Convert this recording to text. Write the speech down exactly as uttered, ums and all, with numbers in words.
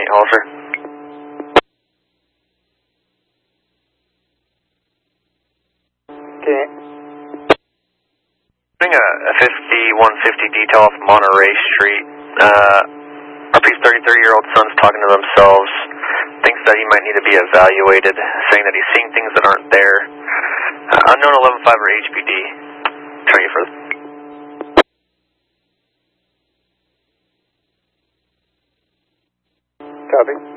eight, Hollister. Okay. Doing a, a fifty-one fifty detail off Monterey Street. Uh, R P's thirty-three-year-old son's talking to themselves. Thinks that he might need to be evaluated, saying that he's seeing things that aren't there. Uh, unknown eleven five or H P D. Trying you for. Copy.